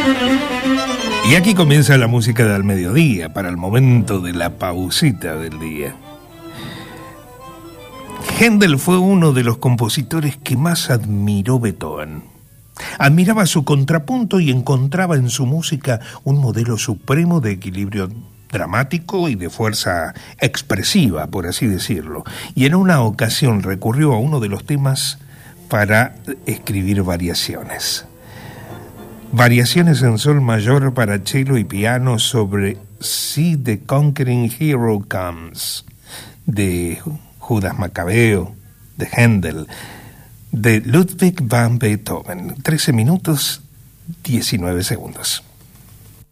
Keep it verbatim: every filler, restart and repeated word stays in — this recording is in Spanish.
Y aquí comienza la música del mediodía, para el momento de la pausita del día. Händel fue uno de los compositores que más admiró Beethoven. Admiraba su contrapunto y encontraba en su música un modelo supremo de equilibrio dramático y de fuerza expresiva, por así decirlo. Y en una ocasión recurrió a uno de los temas para escribir variaciones. Variaciones en sol mayor para cello y piano sobre See the Conquering Hero Comes, de Judas Macabeo, de Händel, de Ludwig van Beethoven. trece minutos, diecinueve segundos.